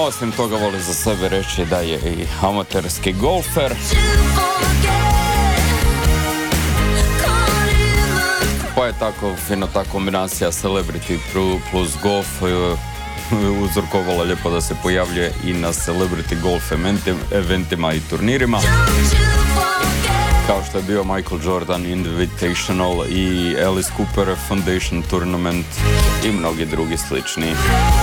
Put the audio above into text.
osim toga voli za sebe reći da je i amaterski golfer. Pa je tako fina ta kombinacija celebrity plus golf uzrokovala lijepo da se pojavljuje i na celebrity golf eventima i turnirima, kao što je bio Michael Jordan Invitational i Alice Cooper Foundation Tournament i mnogi drugi slični.